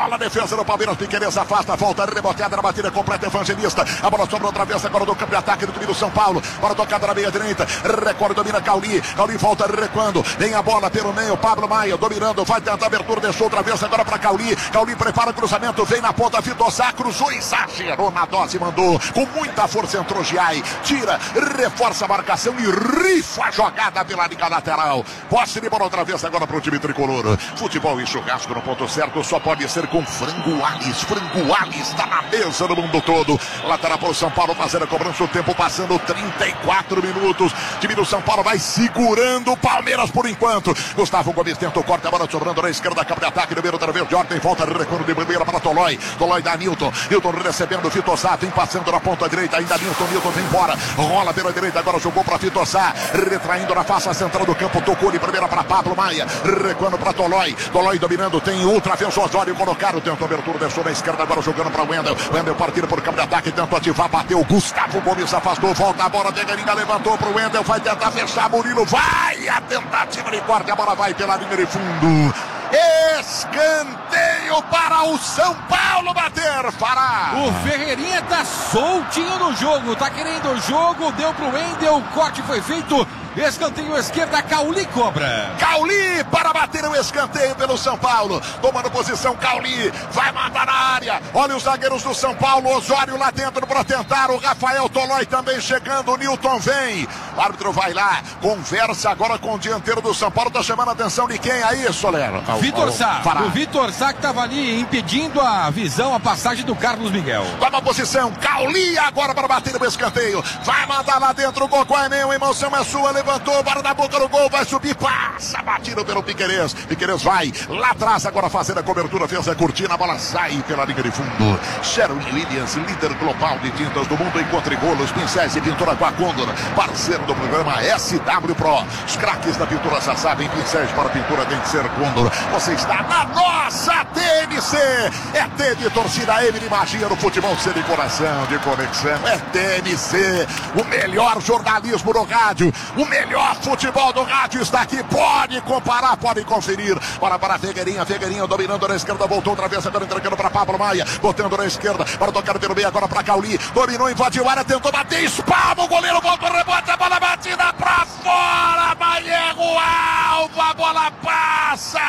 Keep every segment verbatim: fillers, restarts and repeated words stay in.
bola, defesa do Palmeiras, Piquerez afasta, volta, reboteada na batida completa, Evangelista, a bola sobra outra vez, agora do campo de ataque do time do São Paulo, bola tocada na meia direita, recorre, domina Cauli, Cauli volta recuando, vem a bola pelo meio, Pablo Maia dominando, vai tentar abertura, deixou outra vez agora para Cauli, Cauli prepara o cruzamento, vem na ponta, Vitor Sá, cruzou, exagerou na dose, mandou, com muita força entrou Giai, tira, reforça a marcação e rifa a jogada pela liga lateral, posse de bola outra vez agora para o time tricolor, futebol e churrasco no ponto certo, só pode ser com Frango Alis, Frango Alis está na mesa do mundo todo, lateral para o São Paulo fazer a cobrança, o tempo passando trinta e quatro minutos, time do São Paulo vai segurando o Palmeiras por enquanto, Gustavo Gomes tenta o corte, a bola sobrando na esquerda, campo de ataque, número outra vez de ordem, volta, recuo de primeira para Tolói, Tolói da Nilton, Nilton recebendo, Vitor Sá, vem passando na ponta direita, ainda Nilton, Nilton vem embora, rola pela direita, agora jogou para Vitor Sá, retraindo na face central do campo, tocou de primeira para Pablo Maia, recuando para Tolói, Tolói dominando, tem outra vez o Osório colocado, tentou abertura, deixou na esquerda, agora jogando para Wendel, Wendel partindo por campo de ataque, tentou ativar, bateu, Gustavo Gomes afastou, volta a bola, Deganinha levantou para o Wendel, vai tentar fechar, Murilo, vai, a tentativa de corte, a bola vai pela linha de fundo, escanteio para o São Paulo bater, Fará. O Ferreirinha tá soltinho no jogo, tá querendo o jogo, deu pro Wendel, o corte foi feito, escanteio esquerda, Cauli cobra. Cauli para bater o escanteio pelo São Paulo, tomando posição Cauli, vai mandar na área, olha os zagueiros do São Paulo, Osório lá dentro para tentar, o Rafael Tolói também chegando, o Nilton vem, o árbitro vai lá, conversa agora com o dianteiro do São Paulo, tá chamando a atenção de quem aí, Solero? Vitor Sá, o Vitor Sá que tava ali impedindo a visão, a passagem do Carlos Miguel. Toma posição, Cauli agora para bater o escanteio, vai mandar lá dentro, o Gogó é meu, a emoção é sua, levantou, bola na boca do gol, vai subir, passa, batido pelo Piquerez, Piquerez vai, lá atrás agora fazendo a cobertura, fez a cortina, a bola sai pela linha de fundo, Sherwin Williams, líder global de tintas do mundo, encontre golos, pincéis e pintura com a Condor, parceiro do programa S W Pro, os craques da pintura já sabem, pincéis para pintura tem que ser Condor, você está na nossa T M C, é T de torcida, M de magia no futebol, C de coração, de conexão, é T M C, o melhor jornalismo no rádio, o melhor futebol do rádio está aqui, pode comparar, pode conferir, para para a Figueirinha, Figueirinha dominando na esquerda, voltou outra vez, agora entregando para Pablo Maia, botando na esquerda, para tocar pelo meio, agora para Cauli, dominou, invadiu a área, tentou bater, espalma, o goleiro volta, rebote, a bola batida para fora, Maia, o alvo, a bola passa!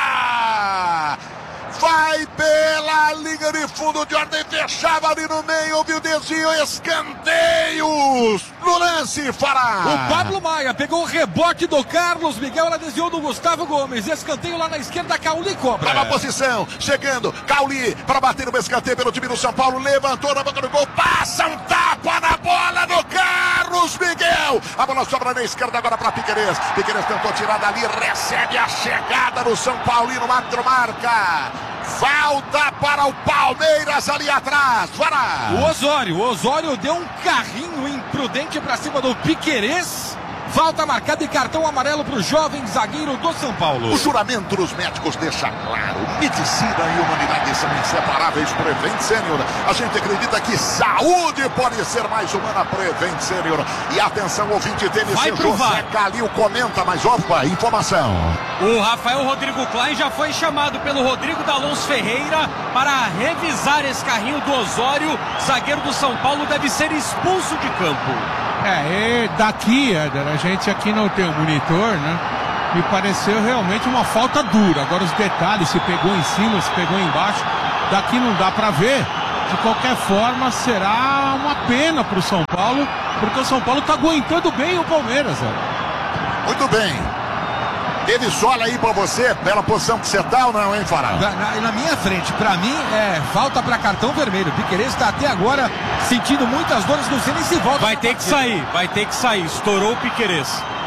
Vai pela linha de fundo de ordem, fechava ali no meio, houve o desvio, escanteios no lance, Fará. O Pablo Maia pegou o rebote do Carlos Miguel, ela desviou do Gustavo Gomes, escanteio lá na esquerda, Cauli cobra. Tá na posição, chegando, Cauli para bater o escanteio pelo time do São Paulo, levantou na boca do gol, passa um tapa na bola do Carlos Miguel, a bola sobra na esquerda agora para Piquerez, Piquerez tentou tirar dali, recebe a chegada do São Paulino, o árbitro marca. Falta para o Palmeiras ali atrás, Fará. O Osório, o Osório deu um carrinho imprudente para cima do Piquerez. Falta marcada e cartão amarelo para o jovem zagueiro do São Paulo. O juramento dos médicos deixa claro, medicina e humanidade são inseparáveis. Prevent Senior, a gente acredita que saúde pode ser mais humana. Prevent Senior. E atenção, ouvinte, T M C, José Calil comenta, mas opa, informação. O Rafael Rodrigo Klein já foi chamado pelo Rodrigo D'Alonso Ferreira para revisar esse carrinho do Osório. Zagueiro do São Paulo deve ser expulso de campo. É, e daqui, Éder, a gente aqui não tem o monitor, né? Me pareceu realmente uma falta dura. Agora os detalhes, se pegou em cima, se pegou embaixo, daqui não dá pra ver. De qualquer forma, será uma pena pro São Paulo, porque o São Paulo tá aguentando bem o Palmeiras, Éder. Muito bem. Teve sola aí pra você, pela posição que você tá ou não, hein, Fará? Na, na, na minha frente, pra mim, é falta pra cartão vermelho. Piquerez está até agora sentindo muitas dores, não sei nem se volta. Vai ter que sair, vai ter que sair. Estourou o Piquerez.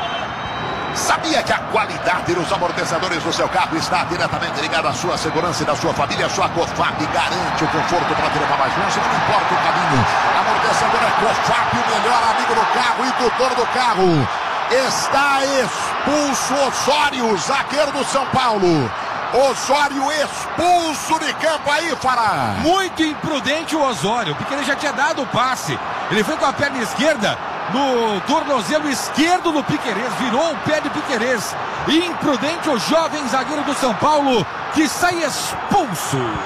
Sabia que a qualidade dos amortecedores do seu carro está diretamente ligada à sua segurança e da sua família? A sua Cofap garante o conforto para te levar mais longe, não importa o caminho. Amortecedor é Cofap, o melhor amigo do carro e do dono do carro. Está expulso Osório, zagueiro do São Paulo. Osório expulso de campo aí, Fará. Muito imprudente o Osório, porque ele já tinha dado o passe. Ele foi com a perna esquerda no tornozelo esquerdo do Piquerez, virou o pé de Piquerez. Imprudente o jovem zagueiro do São Paulo, que sai expulso. Para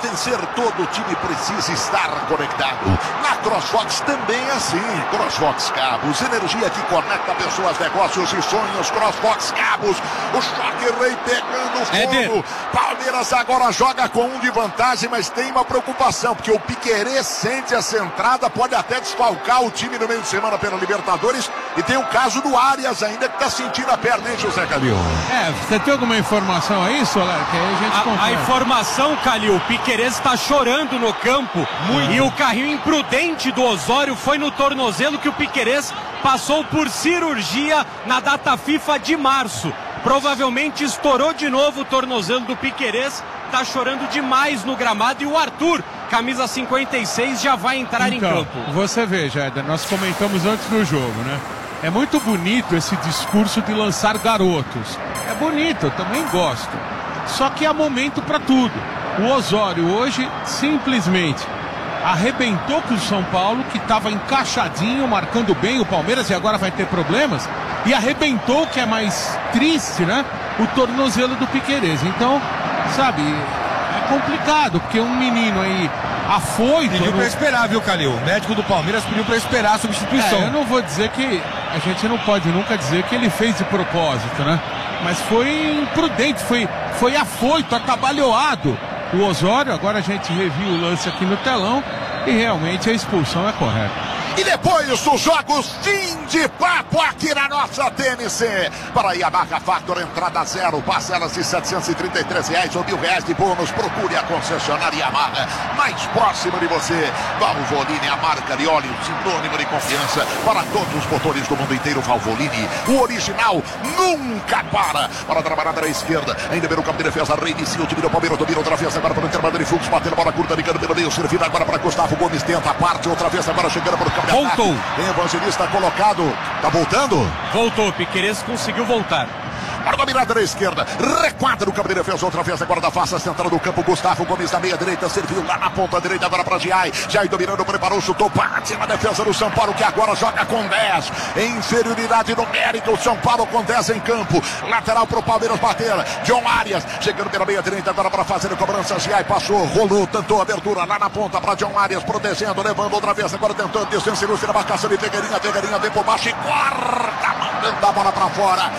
vencer, todo time precisa estar conectado. Na CrossFox também é assim. CrossFox Cabos, energia que conecta pessoas, negócios e sonhos. CrossFox Cabos, o Choque Rei pegando fogo. Éder. Palmeiras agora joga com um de vantagem, mas tem uma preocupação, porque o Piquerez sente essa entrada, pode até desfalcar o time no meio de semana pela Libertadores, e tem o caso do Arias ainda que está sentindo a perna, hein, José Calil? É, você tem alguma informação aí, Solar? Que aí a gente A, a informação, Calil, o Piquerez está chorando no campo. Muito. E o carrinho imprudente do Osório foi no tornozelo que o Piquerez passou por cirurgia na data FIFA de março. Provavelmente estourou de novo o tornozelo do Piquerez. Tá chorando demais no gramado. E o Arthur, camisa cinquenta e seis, já vai entrar então, em campo. Você vê, Jader, nós comentamos antes do jogo, né? É muito bonito esse discurso de lançar garotos. É bonito, eu também gosto. Só que há momento para tudo. O Osório hoje simplesmente arrebentou com o São Paulo, que estava encaixadinho, marcando bem o Palmeiras e agora vai ter problemas. E arrebentou, que é mais triste, né? O tornozelo do Piquerez. Então, sabe, é complicado, porque um menino aí afoito... Pediu no... pra esperar, viu, Calil? O médico do Palmeiras pediu pra esperar a substituição. É, eu não vou dizer que... A gente não pode nunca dizer que ele fez de propósito, né? Mas foi imprudente, foi, foi afoito, atabalhoado. O Osório, agora a gente reviu o lance aqui no telão e realmente a expulsão é correta. E depois dos jogos, fim de papo aqui na nossa T N C. Para Yamaha Factor, entrada zero, parcelas de setecentos e trinta e três reais ou mil reais de bônus. Procure a concessionária Yamaha mais próxima de você. Valvoline, a marca de óleo, sinônimo de confiança para todos os motores do mundo inteiro. Valvoline, o original nunca para. Para trabalhar da esquerda, ainda vem o campo de defesa, reinicia o time do Palmeiras, domina outra vez agora para o intervalo de fluxo, batendo bola curta, ligando pelo meio, servindo agora para Gustavo Gomes, tenta a parte, outra vez agora chegando para o campo. Voltou. Tem Evangelista colocado. Tá voltando? Voltou. Piquerez conseguiu voltar. Para dominada da esquerda. Requadra no campo de defesa. Outra vez agora da face central do campo. Gustavo Gomes na meia direita. Serviu lá na ponta direita. Agora para Giai. Giai dominando. Preparou. Chutou. Bate na defesa do São Paulo, que agora joga com dez. Em inferioridade numérica. O São Paulo com dez em campo. Lateral para o Palmeiras bater. John Arias chegando pela meia direita. Agora para fazer a cobrança. Giai passou. Rolou. Tentou abertura lá na ponta para John Arias. Protegendo. Levando outra vez. Agora tentando. Distância ilustre na marcação de Pegueirinha. Pegueirinha vem por baixo e corta. Mandando a bola para fora.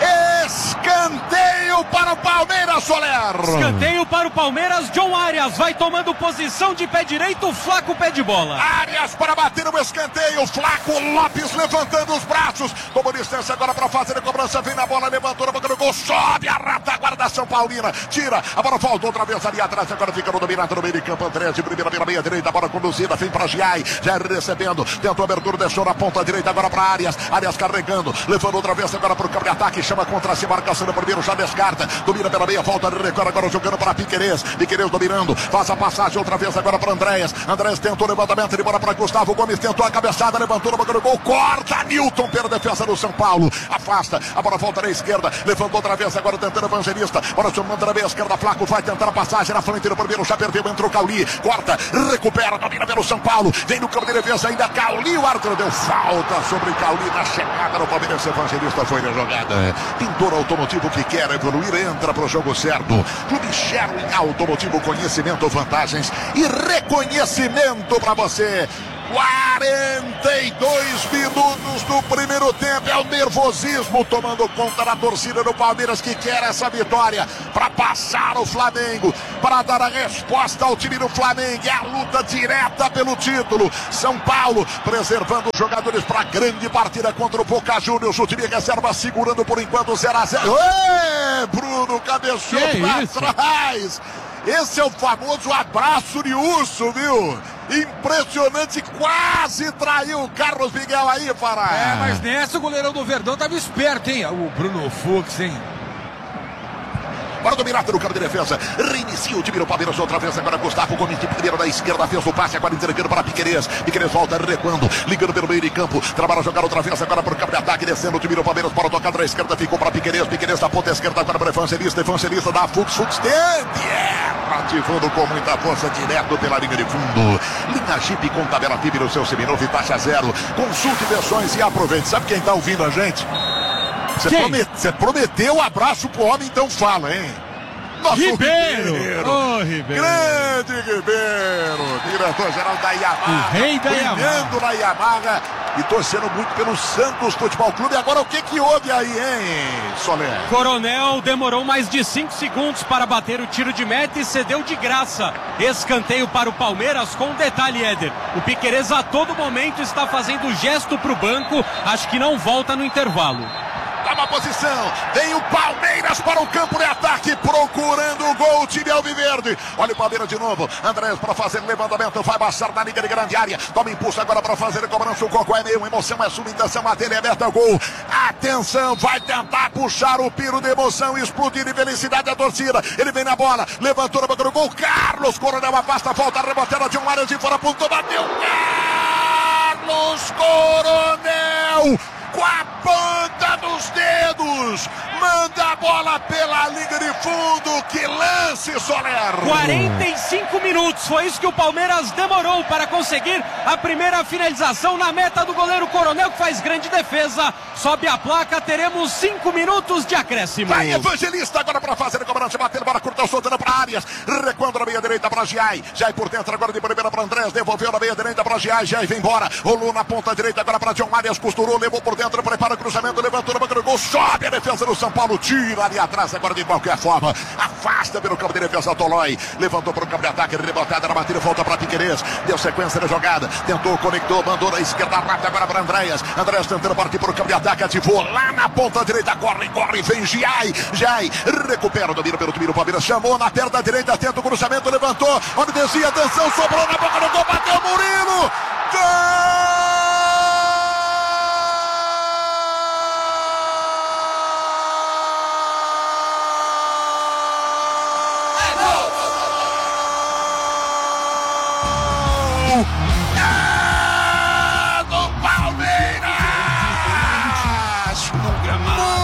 Escanteio para o Palmeiras, Soler. Escanteio para o Palmeiras. John Arias vai tomando posição de pé direito. Flaco pé de bola. Arias para bater no escanteio. Flaco Lopes levantando os braços. Tomou distância agora para fazer a cobrança. Vem na bola, levantou na boca do gol. Sobe a retaguarda da São Paulina. Tira. A bola volta outra vez ali atrás. Agora fica no dominado no meio de campo. André de primeira pela meia direita. A bola conduzida. Vem para Giai. Já recebendo. Tentou a abertura. Deixou na ponta direita. Agora para Arias. Arias carregando. Levando outra vez agora para o campo de ataque. Chama contra si. Marcação no primeiro. Já descarta. Domina pela meia. Volta de recuo. Agora jogando para Piquerez. Piquerez dominando. Faz a passagem outra vez agora para Andréas. Andréas tentou o levantamento de bola para Gustavo Gomes. Tentou a cabeçada. Levantou na boca do gol. Corta. Newton pela defesa do São Paulo. Afasta. A bola volta na esquerda. Levantou outra vez agora tentando Evangelista. Bola chamando na meia esquerda. Flaco vai tentar a passagem na frente do primeiro. Já perdeu. Entrou Cauli. Corta. Recupera. Domina pelo São Paulo. Vem no campo de defesa ainda. Cauli. O árbitro deu falta sobre Cauli na chegada no Palmeiras. Evangelista foi na jogada. Pintor automotivo que quer evoluir. Entra pro jogo certo. Clube Sherwin Automotivo. Conhecimento, vantagens e reconhecimento para você. quarenta e dois minutos do primeiro tempo. É o nervosismo tomando conta da torcida do Palmeiras, que quer essa vitória para passar o Flamengo, para dar a resposta ao time do Flamengo. É a luta direta pelo título. São Paulo preservando os jogadores para a grande partida contra o Boca Juniors. O time reserva segurando por enquanto zero a zero. Ê, Bruno, cabeçou para trás. Esse é o famoso abraço de urso, viu? Impressionante, quase traiu o Carlos Miguel aí, Pará. É, mas nessa o goleirão do Verdão tava esperto, hein? O Bruno Fux, hein? Para dominar no campo de defesa. Reinicia o time do Palmeiras outra vez. Agora Gustavo Gomes de primeira da esquerda. Fez o passe agora entregando para Piquerez. Piquerez volta recuando. Ligando pelo meio de campo. Trabalha a jogar outra vez agora para o campo de ataque. Descendo o time do Palmeiras para tocar da esquerda. Ficou para Piquerez. Piquerez da ponta esquerda agora para Evangelista. Evangelista da Fux. Fux tende. É, ativando com muita força direto pela linha de fundo. Linha Jeep com tabela F I B no seu seminovo e taxa zero. Consulte versões e aproveite. Sabe quem está ouvindo a gente? Você promet, prometeu um abraço pro homem, então fala, hein? Nosso Ribeiro. Ribeiro. Ô, Ribeiro. Grande Ribeiro. Diretor-geral da Yamaha. O rei da brilhando na Yamaha e torcendo muito pelo Santos Futebol Clube. Agora o que que houve aí, hein, Soler? Coronel demorou mais de cinco segundos para bater o tiro de meta e cedeu de graça. Escanteio para o Palmeiras com um detalhe, Éder. O Piquerez a todo momento está fazendo gesto para o banco. Acho que não volta no intervalo. Dá uma posição, vem o Palmeiras para o campo de ataque, procurando o gol, o time alviverde. Olha o Palmeiras de novo, Andrés para fazer levantamento, vai baixar na liga de grande área, toma impulso agora para fazer a cobrança, o Cocó é meio emoção, é submitação, a tele aberta, gol. Atenção, vai tentar puxar o piro de emoção, explodir de felicidade a torcida. Ele vem na bola, levantou na boca do gol, Carlos Coronel afasta, volta, reboteira de um área de fora, apontou, bateu, Carlos Coronel! Com a ponta dos dedos, manda a bola pela linha de fundo, que lance, Soler! quarenta e cinco minutos, foi isso que o Palmeiras demorou para conseguir a primeira finalização na meta do goleiro Coronel, que faz grande defesa, sobe a placa, teremos cinco minutos de acréscimo. Vai Evangelista agora para fazer a cobrança, batendo bola curta, soltando para Arias, recuando na meia direita para Giai, Giai por dentro agora de primeira para Andrés, devolveu na meia direita para Giai, Giai vem embora, rolou na ponta direita agora para John Arias, costurou, levou por dentro, prepara o cruzamento, levantou na banca do gol, sobe a defesa do São Paulo, tira ali atrás agora de qualquer forma, afasta pelo campo de defesa Tolói, levantou para o campo de ataque, rebotada na batida, volta para Piquerez, deu sequência da jogada, tentou, conectou, mandou na esquerda rápida agora para Andréas, Andréas tentando partir para o campo de ataque, ativou lá na ponta direita, corre, corre, vem Giai, Giai, recupera o domínio pelo time do Palmeiras, chamou na perna direita, tenta o cruzamento, levantou, onde descia, atenção, sobrou na boca do gol, bateu Murilo!